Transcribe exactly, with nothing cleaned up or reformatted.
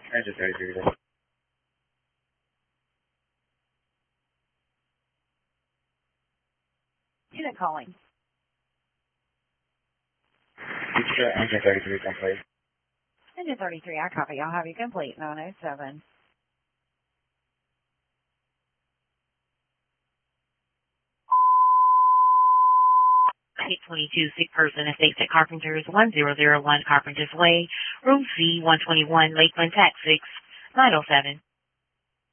Engine thirty-three. Unit calling. Detroit, engine thirty-three, complete. Engine thirty-three, I copy. I'll have you complete. nine oh seven. eight twenty-two, sick person, estates at Carpenters, one zero zero one Carpenters Way, room C, one twenty-one, Lakeland, tax six, nine oh seven.